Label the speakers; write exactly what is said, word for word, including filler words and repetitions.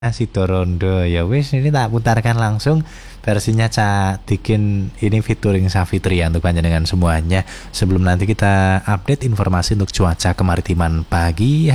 Speaker 1: Siturondo. Ya wis, ini tak putarkan langsung versinya Cak Dikin ini featuring Savitri ya untuk panjenengan semuanya. Sebelum nanti kita update informasi untuk cuaca kemaritiman pagi